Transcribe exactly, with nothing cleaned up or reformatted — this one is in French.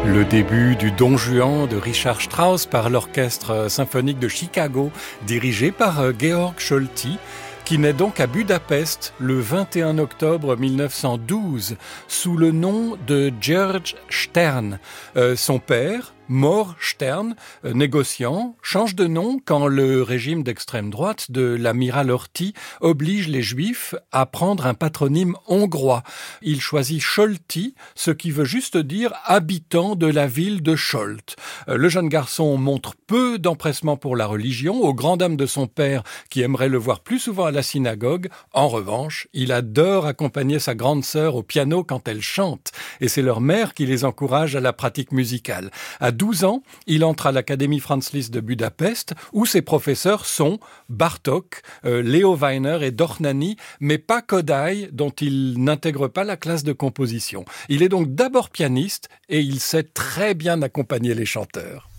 Le début du Don Juan de Richard Strauss par l'Orchestre symphonique de Chicago, dirigé par Georg Scholti, qui naît donc à Budapest le vingt et un octobre mille neuf cent douze sous le nom de Georg Stern. Euh, son père, Mort Stern, euh, négociant, change de nom quand le régime d'extrême droite de l'amiral Horthy oblige les Juifs à prendre un patronyme hongrois. Il choisit Scholti, ce qui veut juste dire habitant de la ville de Scholt. Euh, le jeune garçon montre peu d'empressement pour la religion, aux grandes dames de son père qui aimerait le voir plus souvent à la synagogue. En revanche, il adore accompagner sa grande sœur au piano quand elle chante, et c'est leur mère qui les encourage à la pratique musicale. À douze ans, il entre à l'Académie Franz Liszt de Budapest, où ses professeurs sont Bartók, euh, Leo Weiner et Dornani, mais pas Kodály, dont il n'intègre pas la classe de composition. Il est donc d'abord pianiste, et il sait très bien accompagner les chanteurs.